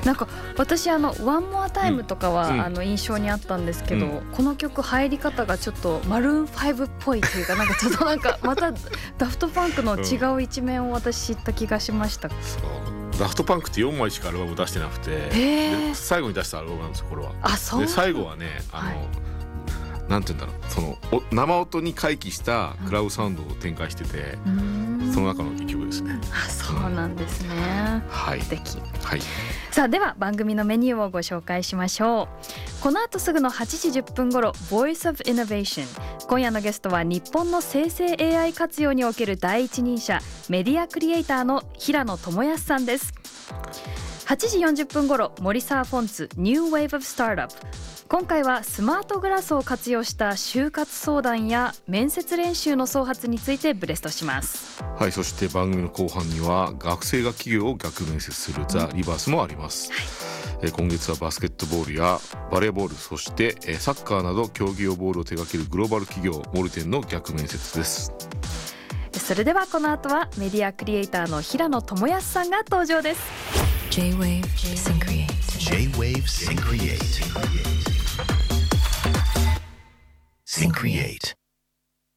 なんか私One More Timeとかは、印象にあったんですけど、この曲入り方がちょっとマルーン5っぽいというか、なんかちょっとなんかまたダフトパンクの違う一面を私知った気がしました。 ダフトパンクって4枚しかアルバム出してなくて、で最後に出したアルバムなんですよこれは。で最後はねなんて言うんだろう、その生音に回帰したクラウドサウンドを展開してて、その中の一曲ですね。 そうなんですね、素敵、さあでは番組のメニューをご紹介しましょう。この後すぐの8時10分頃 Voice of Innovation、 今夜のゲストは日本の生成 AI 活用における第一人者、メディアクリエイターの平野智康さんです。8時40分頃森沢フォンツ New Wave of Startup、今回はスマートグラスを活用した就活相談や面接練習の創発についてブレストします。 そして番組の後半には学生が企業を逆面接するザ・リバースもあります。今月はバスケットボールやバレーボール、そしてサッカーなど競技用ボールを手掛けるグローバル企業モルテンの逆面接です。 それではこの後はメディアクリエイターの平野智康さんが登場です。 J-Wave Syncreate J-Wave Syncreate Syncreate